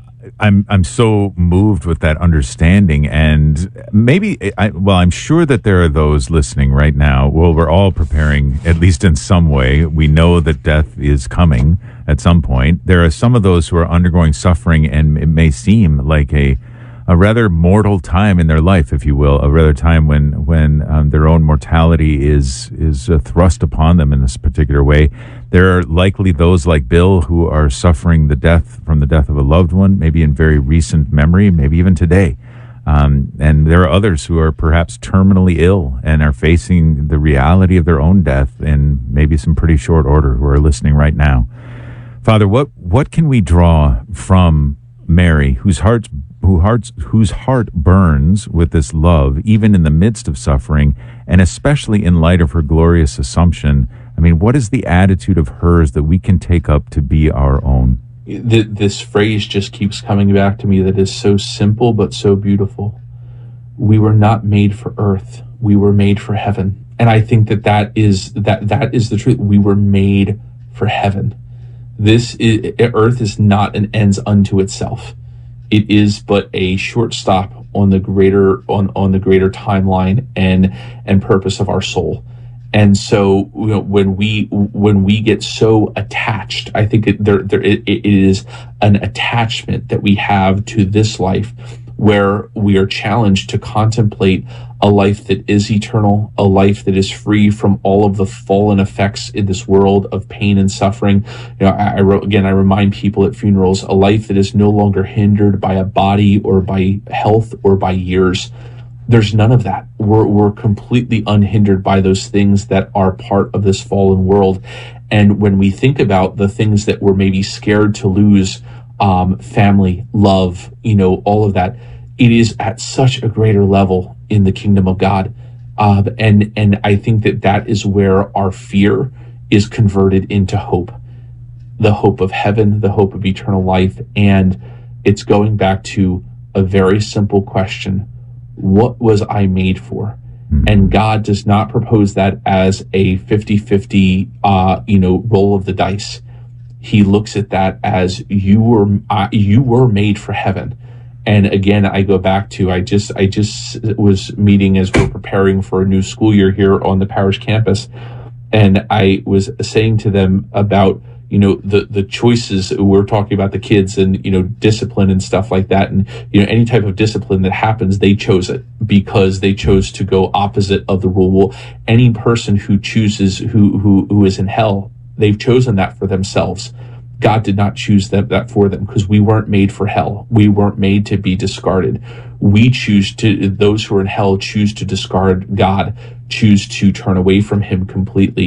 I'm I'm so moved with that understanding, and maybe I, well, I'm sure that there are those listening right now. Well, we're all preparing, at least in some way. We know that death is coming at some point. There are some of those who are undergoing suffering, and it may seem like a a rather mortal time in their life, if you will, a rather time when when um, their own mortality is is uh, thrust upon them in this particular way. There are likely those like Bill who are suffering the death from the death of a loved one, maybe in very recent memory, maybe even today. Um, and there are others who are perhaps terminally ill and are facing the reality of their own death in maybe some pretty short order, who are listening right now. Father, what what can we draw from Mary, whose heart's who hearts whose heart burns with this love, even in the midst of suffering, and especially in light of her glorious Assumption? I mean, what is the attitude of hers that we can take up to be our own? Th- this phrase just keeps coming back to me, that is so simple but so beautiful. We were not made for earth. We were made for heaven. And I think that that is that that is the truth. We were made for heaven. This is, earth is not an ends unto itself. It is but a short stop on the greater on, on the greater timeline and and purpose of our soul. And so, you know, when we when we get so attached, I think it, there there it, it is an attachment that we have to this life, where we are challenged to contemplate a life that is eternal, a life that is free from all of the fallen effects in this world of pain and suffering. You know, I, I wrote, again, I remind people at funerals, a life that is no longer hindered by a body or by health or by years. There's none of that. We're, we're completely unhindered by those things that are part of this fallen world. And when we think about the things that we're maybe scared to lose, um, family, love, you know, all of that, it is at such a greater level in the kingdom of God. Uh, and, and I think that that is where our fear is converted into hope, the hope of heaven, the hope of eternal life. And it's going back to a very simple question. What was I made for? And God does not propose that as a fifty-fifty, uh, you know, roll of the dice. He looks at that as you were, uh, you were made for heaven. And again, I go back to, I just, I just was meeting as we're preparing for a new school year here on the parish campus. And I was saying to them about, you know, the, the choices. We're talking about the kids and, you know, discipline and stuff like that. And, you know, any type of discipline that happens, they chose it because they chose to go opposite of the rule. Well, any person who chooses, who, who, who is in hell, they've chosen that for themselves. God did not choose them, that for them, because we weren't made for hell. We weren't made to be discarded. We choose to, those who are in hell choose to discard God, choose to turn away from him completely.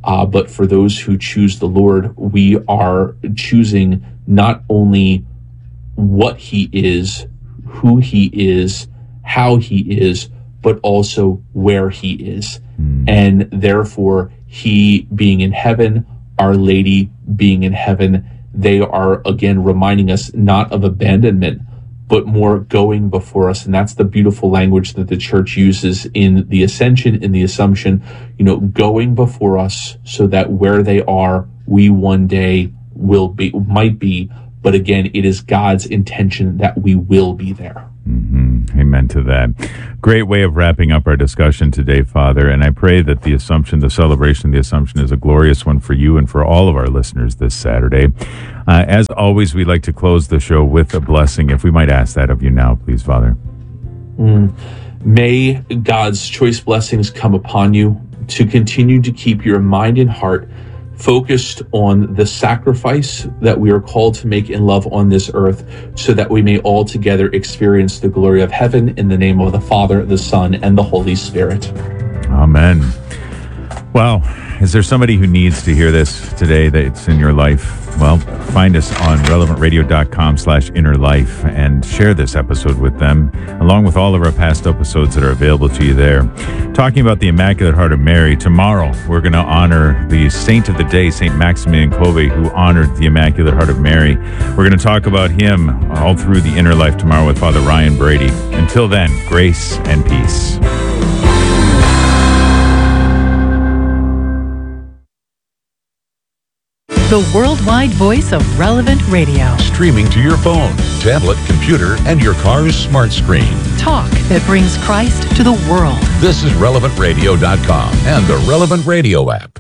Uh, but for those who choose the Lord, we are choosing not only what he is, who he is, how he is, but also where he is. Mm. And therefore, he being in heaven, Our Lady being in heaven, they are again reminding us not of abandonment, but more going before us. And that's the beautiful language that the church uses in the Ascension, in the Assumption, you know, going before us so that where they are, we one day will be, might be. But again, it is God's intention that we will be there. Mm-hmm. Amen to that. Great way of wrapping up our discussion today, Father. And I pray that the Assumption, the celebration of the Assumption, is a glorious one for you and for all of our listeners this Saturday. Uh, as always, we'd like to close the show with a blessing. If we might ask that of you now, please, Father. Mm. May God's choice blessings come upon you to continue to keep your mind and heart focused on the sacrifice that we are called to make in love on this earth, so that we may all together experience the glory of heaven, in the name of the Father, the Son, and the Holy Spirit. Amen. Well, is there somebody who needs to hear this today that's in your life? Well, find us on relevant radio dot com slash inner life and share this episode with them, along with all of our past episodes that are available to you there. Talking about the Immaculate Heart of Mary, tomorrow we're going to honor the saint of the day, Saint Maximilian Kolbe, who honored the Immaculate Heart of Mary. We're going to talk about him all through the inner life tomorrow with Father Ryan Brady. Until then, grace and peace. The worldwide voice of Relevant Radio. Streaming to your phone, tablet, computer, and your car's smart screen. Talk that brings Christ to the world. This is relevant radio dot com and the Relevant Radio app.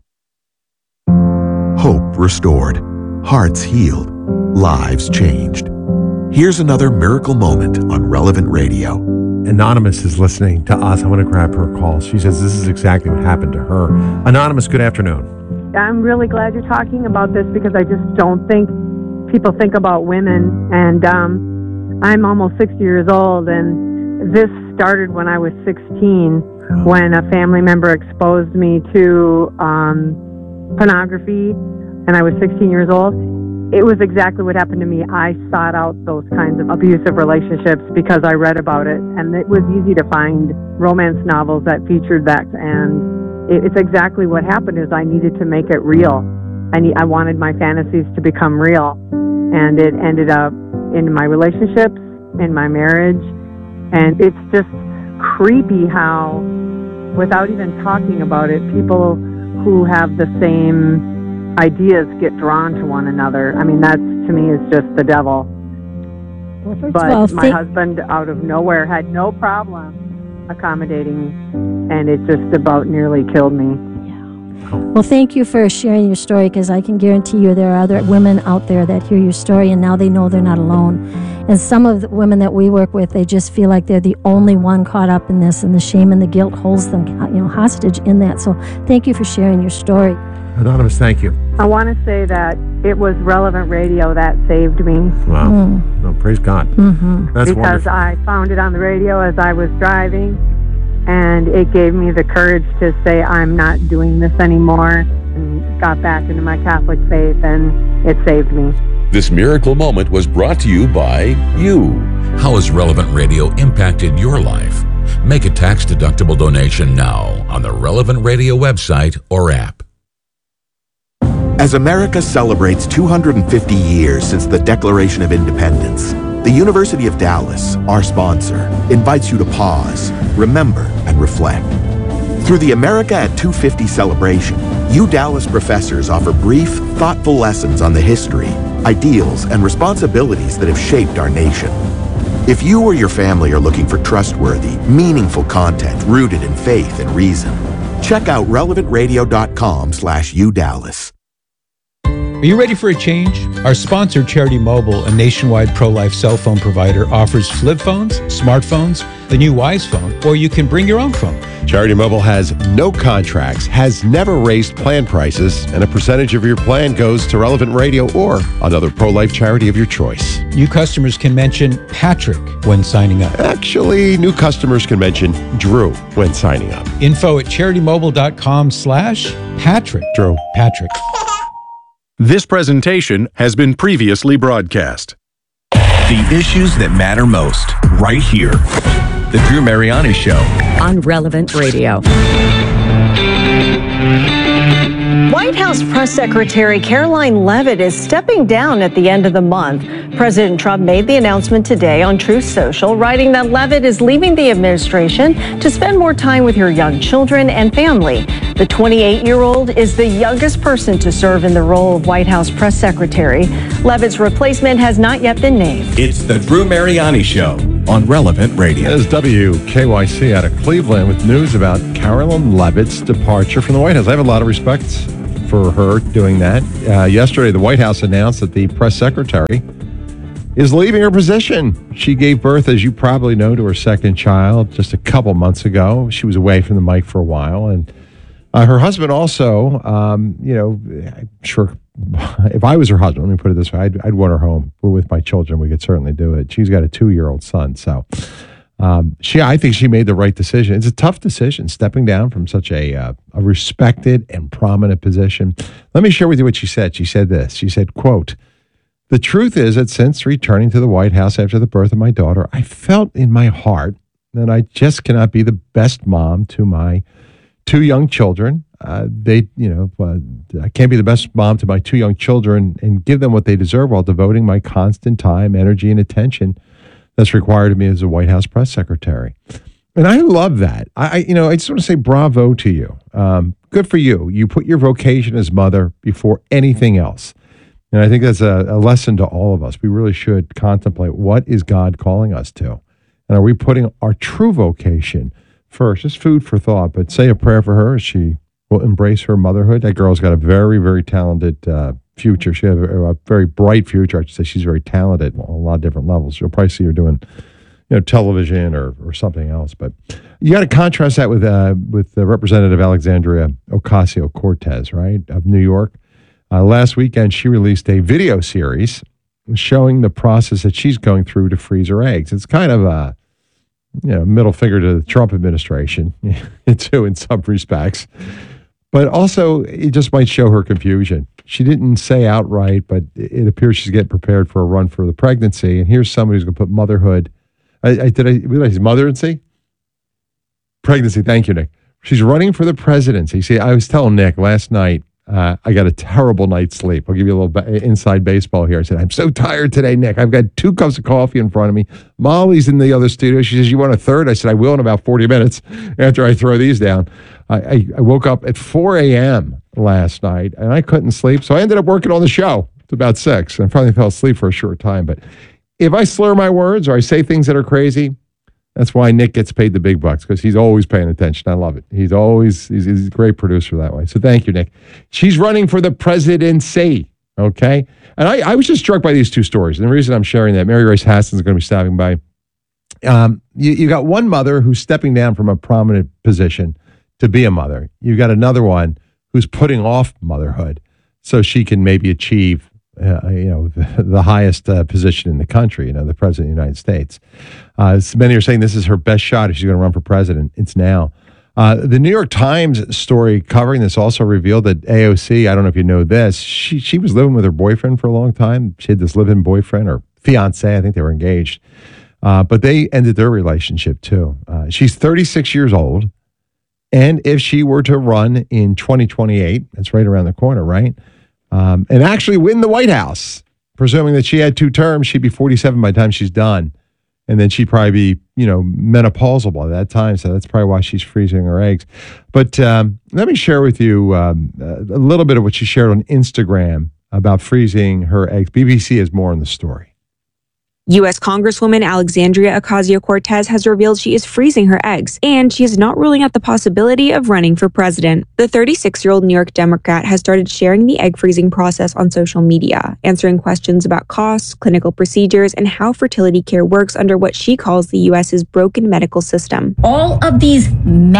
Hope restored, hearts healed, lives changed. Here's another miracle moment on Relevant Radio. Anonymous is listening to us. I want to grab her call. She says this is exactly what happened to her. Anonymous, good afternoon. I'm really glad you're talking about this, because I just don't think people think about women. And um, I'm almost sixty years old, and this started when I was sixteen, when a family member exposed me to um, pornography, and I was sixteen years old. It was exactly what happened to me. I sought out those kinds of abusive relationships because I read about it, and it was easy to find romance novels that featured that, and it's exactly what happened. Is I needed to make it real. I need, I wanted my fantasies to become real, and it ended up in my relationships, in my marriage, and it's just creepy how, without even talking about it, people who have the same ideas get drawn to one another. I mean, that's, to me, is just the devil. Well, first but of all, my think- husband, out of nowhere, had no problem accommodating, and it just about nearly killed me. Well, thank you for sharing your story, because I can guarantee you there are other women out there that hear your story, and now they know they're not alone. And some of the women that we work with, they just feel like they're the only one caught up in this, and the shame and the guilt holds them, you know, hostage in that. So thank you for sharing your story. Anonymous, thank you. I want to say that it was Relevant Radio that saved me. Wow. Mm. Well, praise God. Mm-hmm. That's because wonderful. I found it on the radio as I was driving, and it gave me the courage to say I'm not doing this anymore, and got back into my Catholic faith, and it saved me. This miracle moment was brought to you by you. How has Relevant Radio impacted your life? Make a tax-deductible donation now on the Relevant Radio website or app. As America celebrates two hundred fifty years since the Declaration of Independence, the University of Dallas, our sponsor, invites you to pause, remember, and reflect. Through the America at two fifty celebration, U Dallas professors offer brief, thoughtful lessons on the history, ideals, and responsibilities that have shaped our nation. If you or your family are looking for trustworthy, meaningful content rooted in faith and reason, check out relevant radio dot com slash U Dallas. Are you ready for a change? Our sponsor, Charity Mobile, a nationwide pro-life cell phone provider, offers flip phones, smartphones, the new Wise phone, or you can bring your own phone. Charity Mobile has no contracts, has never raised plan prices, and a percentage of your plan goes to Relevant Radio or another pro-life charity of your choice. New customers can mention Patrick when signing up. Actually, new customers can mention Drew when signing up. Info at CharityMobile.com slash Patrick. Drew. Patrick. This presentation has been previously broadcast. The issues that matter most, right here. The Drew Mariani Show on Relevant Radio. White House Press Secretary Caroline Leavitt is stepping down at the end of the month. President Trump made the announcement today on Truth Social, writing that Leavitt is leaving the administration to spend more time with her young children and family. The twenty-eight-year-old is the youngest person to serve in the role of White House Press Secretary. Leavitt's replacement has not yet been named. It's the Drew Mariani Show on Relevant Radio. This is W K Y C out of Cleveland with news about Caroline Leavitt's departure from the White House. I have a lot of respect for her doing that. Uh, yesterday, the White House announced that the press secretary is leaving her position. She gave birth, as you probably know, to her second child just a couple months ago. She was away from the mic for a while. And uh, her husband also, um, you know, I'm sure if I was her husband, let me put it this way, I'd, I'd want her home with my children. We could certainly do it. She's got a two-year-old son. So um, she, I think she made the right decision. It's a tough decision, stepping down from such a, uh, a respected and prominent position. Let me share with you what she said. She said this. She said, quote, "The truth is that since returning to the White House after the birth of my daughter, I felt in my heart that I just cannot be the best mom to my two young children. Uh, they, you know, uh, I can't be the best mom to my two young children and give them what they deserve while devoting my constant time, energy, and attention that's required of me as a White House press secretary." And I love that. I, I you know, I just want to say bravo to you. Um, good for you. You put your vocation as mother before anything else. And I think that's a, a lesson to all of us. We really should contemplate, what is God calling us to? And are we putting our true vocation first? Just food for thought, but say a prayer for her as she will embrace her motherhood. That girl's got a very, very talented uh, future. She has a, a very bright future. I should say she's very talented on a lot of different levels. You'll probably see her doing, you know, television or, or something else. But you got to contrast that with uh, with uh, Representative Alexandria Ocasio-Cortez, right, of New York. Uh, last weekend, she released a video series showing the process that she's going through to freeze her eggs. It's kind of a, you know, middle finger to the Trump administration, too, in some respects. But also, it just might show her confusion. She didn't say outright, but it appears she's getting prepared for a run for the pregnancy. And here's somebody who's going to put motherhood. I, I did I realize motherhood? Pregnancy. Thank you, Nick. She's running for the presidency. See, I was telling Nick last night, Uh, I got a terrible night's sleep. I'll give you a little ba- inside baseball here. I said, I'm so tired today, Nick. I've got two cups of coffee in front of me. Molly's in the other studio. She says, you want a third? I said, I will in about forty minutes after I throw these down. I, I, I woke up at four a.m. last night, and I couldn't sleep, so I ended up working on the show to about six. I finally fell asleep for a short time. But if I slur my words or I say things that are crazy, that's why Nick gets paid the big bucks, because he's always paying attention. I love it. He's always, he's, he's a great producer that way. So thank you, Nick. She's running for the presidency, okay? And I, I was just struck by these two stories. And the reason I'm sharing that, Mary Grace Hassan is going to be stopping by. Um, you, you got one mother who's stepping down from a prominent position to be a mother. You've got another one who's putting off motherhood so she can maybe achieve Uh, you know, the, the highest uh, position in the country, you know, the president of the United States. Uh, so many are saying this is her best shot if she's going to run for president. It's now. Uh, the New York Times story covering this also revealed that A O C, I don't know if you know this, she she was living with her boyfriend for a long time. She had this live-in boyfriend or fiance. I think they were engaged. Uh, but they ended their relationship too. Uh, she's thirty-six years old. And if she were to run in twenty twenty-eight, that's right around the corner, right? Um, and actually win the White House, presuming that she had two terms, she'd be forty-seven by the time she's done. And then she'd probably be, you know, menopausal by that time. So that's probably why she's freezing her eggs. But um, let me share with you um, a little bit of what she shared on Instagram about freezing her eggs. B B C has more on the story. U S Congresswoman Alexandria Ocasio-Cortez has revealed she is freezing her eggs, and she is not ruling out the possibility of running for president. The thirty-six-year-old New York Democrat has started sharing the egg freezing process on social media, answering questions about costs, clinical procedures, and how fertility care works under what she calls the U S's broken medical system. All of these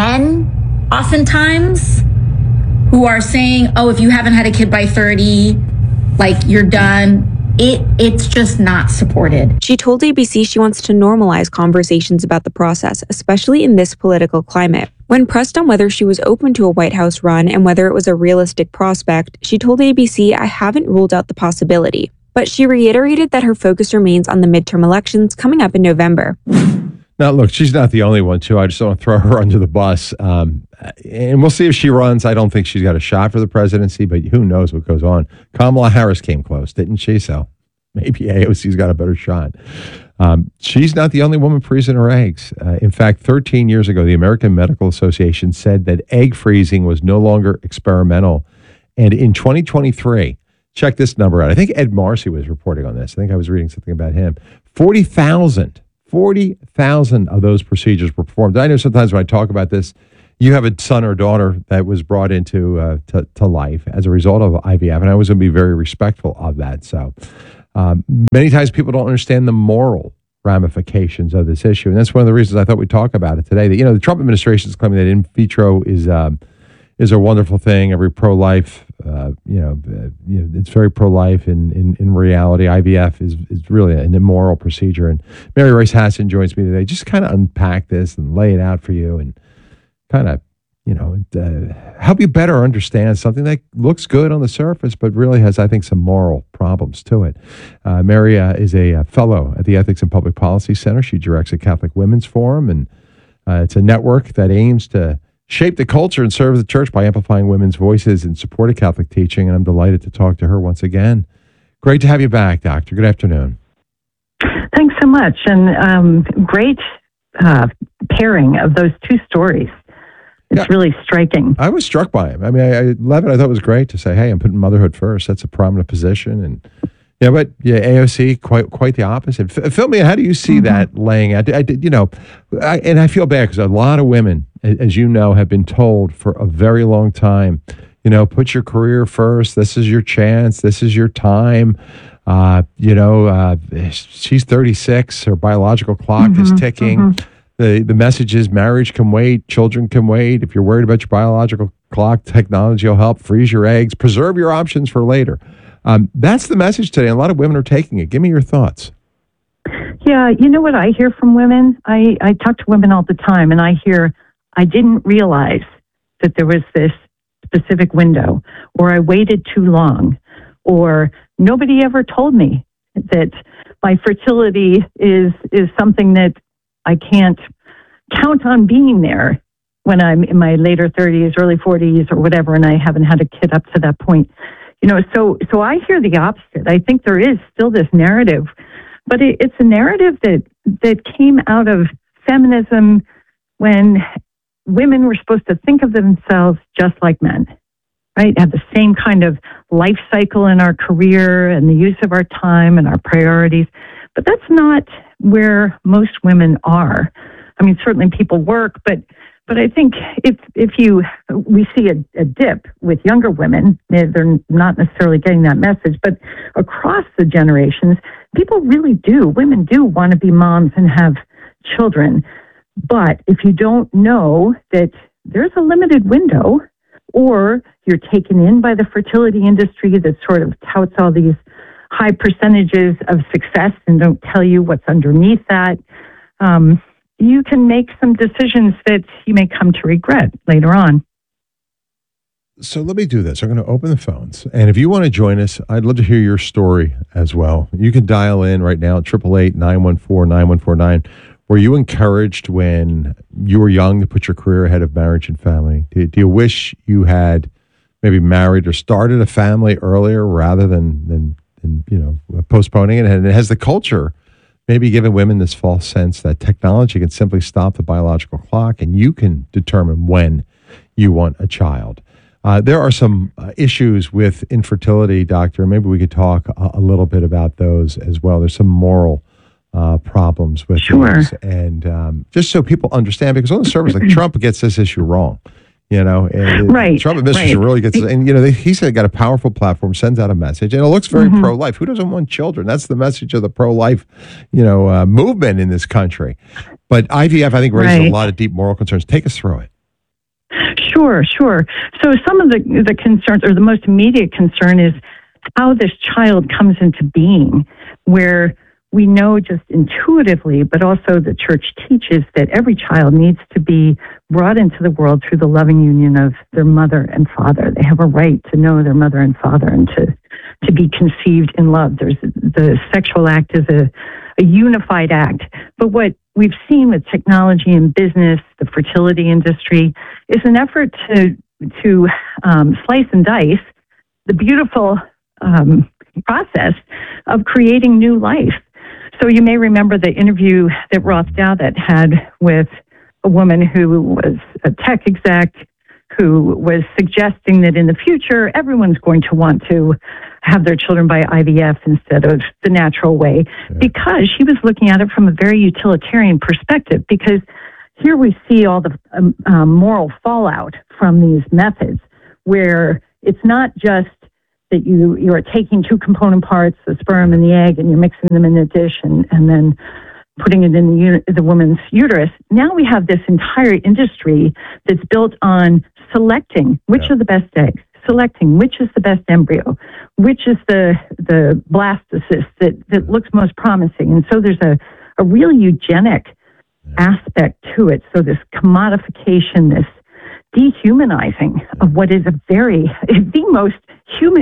men, oftentimes, who are saying, oh, if you haven't had a kid by thirty, like, you're done. It it's just not supported. She told A B C she wants to normalize conversations about the process, especially in this political climate. When pressed on whether she was open to a White House run and whether it was a realistic prospect, she told A B C, I haven't ruled out the possibility. But she reiterated that her focus remains on the midterm elections coming up in November. Now, look, she's not the only one, too. I just don't want to throw her under the bus. Um, and we'll see if she runs. I don't think she's got a shot for the presidency, but who knows what goes on. Kamala Harris came close, didn't she? So maybe A O C's got a better shot. Um, she's not the only woman freezing her eggs. Uh, in fact, thirteen years ago, the American Medical Association said that egg freezing was no longer experimental. And in twenty twenty-three, check this number out. I think Ed Marcy was reporting on this. I think I was reading something about him. forty thousand. forty thousand of those procedures were performed. I know sometimes when I talk about this, you have a son or daughter that was brought into uh, to, to life as a result of I V F, and I was going to be very respectful of that. So um, many times people don't understand the moral ramifications of this issue, and that's one of the reasons I thought we'd talk about it today. That, you know, the Trump administration is claiming that in vitro is um, is a wonderful thing. Every pro-life, uh, you know, uh, you know, it's very pro-life. In, in in reality, I V F is is really an immoral procedure. And Mary Rice Hassan joins me today. Just kind of unpack this and lay it out for you, and kind of, you know, uh, help you better understand something that looks good on the surface, but really has, I think, some moral problems to it. Uh, Mary uh, is a, a fellow at the Ethics and Public Policy Center. She directs a Catholic Women's Forum, and uh, it's a network that aims to shape the culture and serve the church by amplifying women's voices and support of Catholic teaching. And I'm delighted to talk to her once again. Great to have you back, Doctor. Good afternoon. Thanks so much. And um, great uh, pairing of those two stories. It's yeah. really striking. I was struck by him. I mean, I, I love it. I thought it was great to say, hey, I'm putting motherhood first. That's a prominent position. And yeah, but yeah, A O C, quite quite the opposite. F- fill me in. How do you see mm-hmm. that laying out? I did, you know, I, and I feel bad because a lot of women, as you know, have been told for a very long time, you know, put your career first. This is your chance. This is your time. Uh, you know, uh, she's thirty-six. Her biological clock mm-hmm. is ticking. Mm-hmm. The the message is marriage can wait. Children can wait. If you're worried about your biological clock, technology will help. Freeze your eggs. Preserve your options for later. Um, that's the message today. A lot of women are taking it. Give me your thoughts. Yeah, you know what I hear from women? I, I talk to women all the time, and I hear, I didn't realize that there was this specific window, or I waited too long, or nobody ever told me that my fertility is is something that I can't count on being there when I'm in my later thirties, early forties, or whatever, and I haven't had a kid up to that point. You know, so so I hear the opposite. I think there is still this narrative, but it, it's a narrative that that came out of feminism when women were supposed to think of themselves just like men, right? Have the same kind of life cycle in our career and the use of our time and our priorities. But that's not where most women are. I mean, certainly people work, but But I think if if you we see a, a dip with younger women, they're not necessarily getting that message, but across the generations, people really do. Women do want to be moms and have children. But if you don't know that there's a limited window, or you're taken in by the fertility industry that sort of touts all these high percentages of success and don't tell you what's underneath that, um, you can make some decisions that you may come to regret later on. So let me do this. I'm going to open the phones. And if you want to join us, I'd love to hear your story as well. You can dial in right now at eight eight eight, nine one four, nine one four nine. Were you encouraged when you were young to put your career ahead of marriage and family? Do, do you wish you had maybe married or started a family earlier rather than, than, than you know, postponing it? And has the culture maybe given women this false sense that technology can simply stop the biological clock and you can determine when you want a child? Uh, there are some uh, issues with infertility, Doctor. Maybe we could talk a, a little bit about those as well. There's some moral uh, problems with Sure. these. And um, just so people understand, because on the surface, like Trump gets this issue wrong. You know, and Right, Trump administration right. really gets, and you know, they, he said got a powerful platform, sends out a message, and it looks very Mhm. pro-life. Who doesn't want children? That's the message of the pro-life, you know, uh, movement in this country. But I V F, I think, raises Right. a lot of deep moral concerns. Take us through it. Sure, sure. So some of the the concerns, or the most immediate concern, is how this child comes into being, where we know just intuitively, but also the church teaches that every child needs to be brought into the world through the loving union of their mother and father. They have a right to know their mother and father and to, to be conceived in love. There's the sexual act is a, a unified act. But what we've seen with technology and business, the fertility industry, is an effort to, to um, slice and dice the beautiful um, process of creating new life. So you may remember the interview that Ross Douthat had with a woman who was a tech exec who was suggesting that in the future, everyone's going to want to have their children by I V F instead of the natural way, because she was looking at it from a very utilitarian perspective, because here we see all the um, um, moral fallout from these methods, where it's not just that you, you are taking two component parts, the sperm and the egg, and you're mixing them in a dish and, and then putting it in the, uni- the woman's uterus. Now we have this entire industry that's built on selecting which Yeah. are the best eggs, selecting which is the best embryo, which is the, the blastocyst that, that looks most promising. And so there's a, a really eugenic aspect to it. So this commodification, this dehumanizing of what is a very, the most human